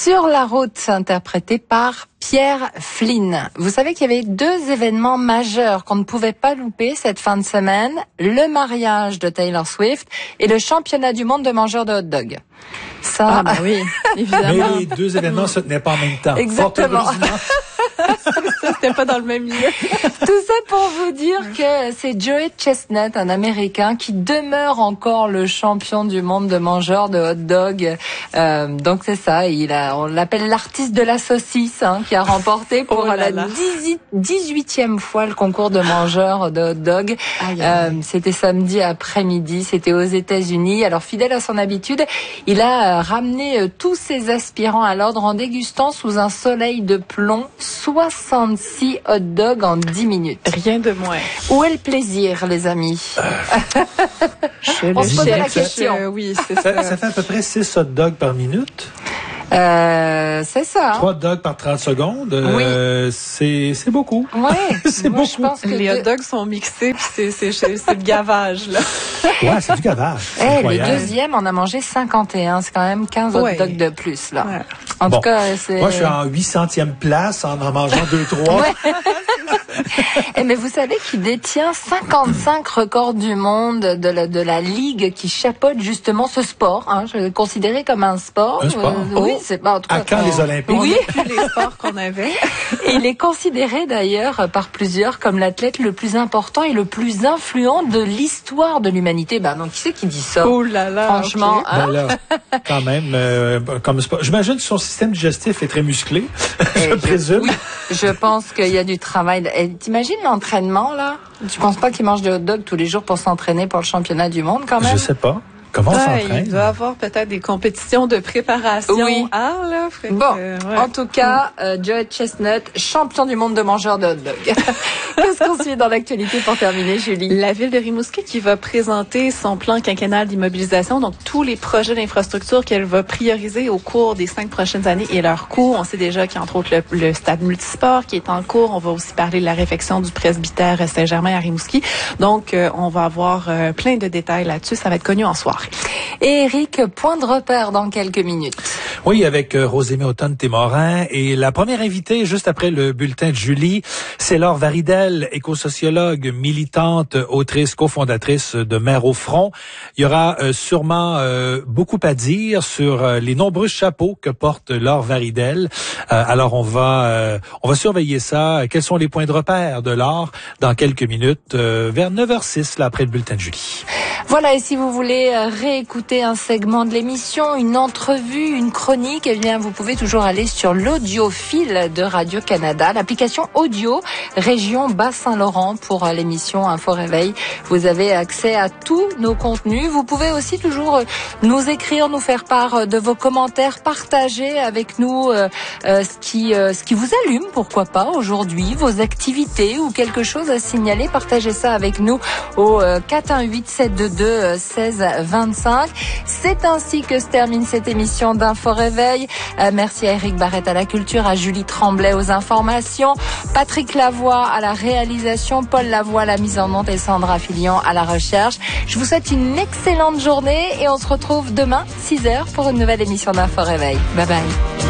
Sur la route, interprété par Pierre Flynn. Vous savez qu'il y avait deux événements majeurs qu'on ne pouvait pas louper cette fin de semaine. Le mariage de Taylor Swift et le championnat du monde de mangeurs de hot dog. Ça, oui, évidemment. Mais les deux événements ne se tenaient pas en même temps. Exactement. Ça, c'était pas dans le même lieu. Tout ça pour vous dire que c'est Joey Chestnut, un Américain, qui demeure encore le champion du monde de mangeurs de hot dog. Donc c'est ça, on l'appelle l'artiste de la saucisse, qui a remporté pour la 18e fois le concours de mangeurs de hot dog. C'était samedi après-midi, c'était aux États-Unis. Alors fidèle à son habitude, il a ramené tous ses aspirants à l'ordre en dégustant sous un soleil de plomb 66 hot dogs en 10 minutes. Rien de moins. Où est le plaisir, les amis? On se posait la question. Oui, c'est ça. Ça fait à peu près 6 hot dogs par minute. C'est ça. 3 hot dogs par 30 secondes. Oui. C'est beaucoup. Ouais. C'est Moi, beaucoup. je pense que les hot dogs sont mixés, puis c'est le gavage, là. Ouais, c'est du gavage. Le deuxième, on a mangé 51. C'est quand même 15 hot dogs de plus, là. Ouais. En tout cas, c'est... Moi, je suis en 800e place en mangeant 2-3. Ouais. Mais vous savez qu'il détient 55 records du monde de la ligue qui chapeaute justement ce sport. Je le considérais comme un sport. Un sport? Oui, c'est pas en tout cas. À quand les Olympiques? Oui. Plus les sports qu'on avait. Et il est considéré d'ailleurs par plusieurs comme l'athlète le plus important et le plus influent de l'histoire de l'humanité. Donc qui c'est qui dit ça? Oh là là. Franchement, okay. Là, quand même, comme sport. J'imagine que son système digestif est très musclé. Je présume. Oui, je pense qu'il y a du travail. T'imagines l'entraînement, là? Tu penses pas qu'il mange des hot dogs tous les jours pour s'entraîner pour le championnat du monde, quand même? Je sais pas. Comment on s'entraîne? Il doit y avoir peut-être des compétitions de préparation. Oui. Là, En tout cas, Joey Chestnut, champion du monde de mangeurs de hot dogs. Qu'est-ce qu'on suit dans l'actualité pour terminer, Julie? La ville de Rimouski qui va présenter son plan quinquennal d'immobilisation, donc tous les projets d'infrastructure qu'elle va prioriser au cours des 5 prochaines années et leur coût. On sait déjà qu'il y a entre autres le stade multisport qui est en cours. On va aussi parler de la réfection du presbytère Saint-Germain à Rimouski. Donc, on va avoir plein de détails là-dessus. Ça va être connu en soirée. Et Eric, point de repère dans quelques minutes. Oui, avec Rosémée Automne-Témorin. Et la première invitée, juste après le bulletin de Julie, c'est Laure Varidel, écosociologue, militante, autrice, cofondatrice de Mères au front. Il y aura sûrement beaucoup à dire sur les nombreux chapeaux que porte Laure Varidel. Alors, on va surveiller ça. Quels sont les points de repère de Laure dans quelques minutes, vers 9h06, là, après le bulletin de Julie. Voilà, et si vous voulez réécouter un segment de l'émission, une entrevue, une chronique, eh bien, vous pouvez toujours aller sur l'audiophile de Radio-Canada, l'application audio région Bas-Saint-Laurent pour l'émission Info Réveil. Vous avez accès à tous nos contenus. Vous pouvez aussi toujours nous écrire, nous faire part de vos commentaires, partager avec nous ce qui vous allume, pourquoi pas, aujourd'hui, vos activités ou quelque chose à signaler. Partagez ça avec nous au 418-722-1625. C'est ainsi que se termine cette émission d'Info Réveil. Merci à Éric Barrette à la culture, à Julie Tremblay aux informations, Patrick Lavoie à la réalisation, Paul Lavoie à la mise en onde et Sandra Filion à la recherche. Je vous souhaite une excellente journée et on se retrouve demain 6h pour une nouvelle émission d'Info Réveil. Bye bye.